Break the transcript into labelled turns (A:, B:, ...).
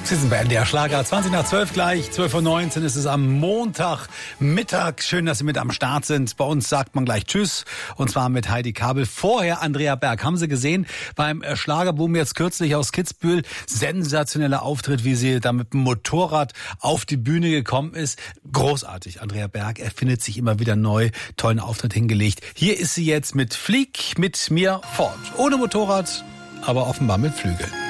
A: Sie sind bei NDR Schlager, 20 nach 12 gleich, 12:19 Uhr ist es am Montagmittag. Schön, dass Sie mit am Start sind. Bei uns sagt man gleich Tschüss, und zwar mit Heidi Kabel. Vorher Andrea Berg. Haben Sie gesehen, beim Schlagerboom jetzt kürzlich aus Kitzbühel, sensationeller Auftritt, wie sie da mit dem Motorrad auf die Bühne gekommen ist. Großartig, Andrea Berg. Er findet sich immer wieder neu, tollen Auftritt hingelegt. Hier ist sie jetzt mit Flieg mit mir fort. Ohne Motorrad, aber offenbar mit Flügeln.